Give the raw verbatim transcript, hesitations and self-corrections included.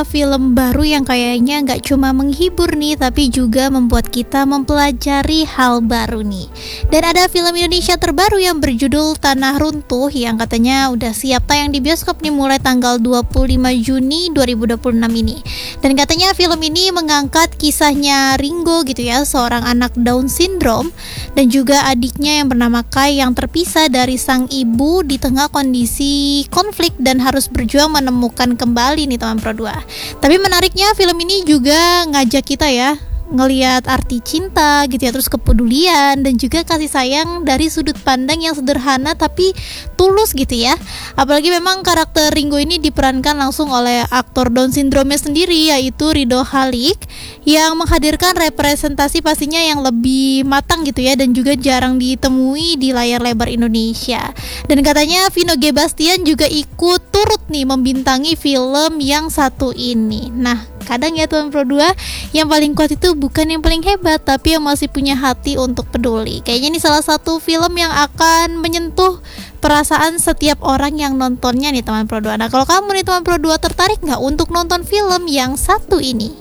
Film baru yang kayaknya nggak cuma menghibur nih, tapi juga membuat kita mempelajari hal baru nih. Dan ada film Indonesia terbaru yang berjudul Tanah Runtuh yang katanya udah siap tayang di bioskop nih mulai tanggal dua puluh lima Juni dua ribu dua puluh enam ini. Dan katanya film ini mengangkat kisahnya Ringo gitu ya, seorang anak Down syndrome dan juga adiknya yang bernama Kai yang terpisah dari sang ibu di tengah kondisi konflik dan harus berjuang menemukan kembali nih teman Pro dua. Tapi menariknya film ini juga ngajak kita ya ngelihat arti cinta gitu ya, terus kepedulian dan juga kasih sayang dari sudut pandang yang sederhana tapi tulus gitu ya. Apalagi memang karakter Ringo ini diperankan langsung oleh aktor Down syndrome sendiri, yaitu Ridho Halik, yang menghadirkan representasi pastinya yang lebih matang gitu ya, dan juga jarang ditemui di layar lebar Indonesia. Dan katanya Vino G. Bastian juga ikut turut nih membintangi film yang satu ini. Nah, kadang ya teman Pro dua, yang paling kuat itu bukan yang paling hebat, tapi yang masih punya hati untuk peduli. Kayaknya ini salah satu film yang akan menyentuh perasaan setiap orang yang nontonnya nih teman Pro dua. Nah, kalau kamu nih teman Pro dua tertarik nggak untuk nonton film yang satu ini?